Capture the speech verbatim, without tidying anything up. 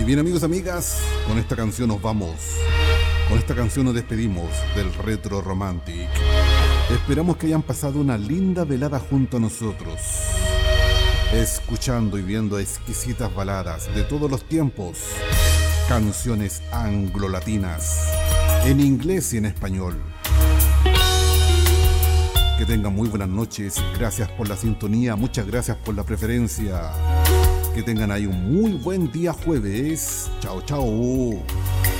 bien, amigos, amigas, con esta canción nos vamos. Con esta canción nos despedimos del Retro Romantic. Esperamos que hayan pasado una linda velada junto a nosotros, escuchando y viendo exquisitas baladas de todos los tiempos, canciones anglo-latinas, en inglés y en español. Que tengan muy buenas noches, gracias por la sintonía, muchas gracias por la preferencia. Que tengan ahí un muy buen día jueves. Chao, chao.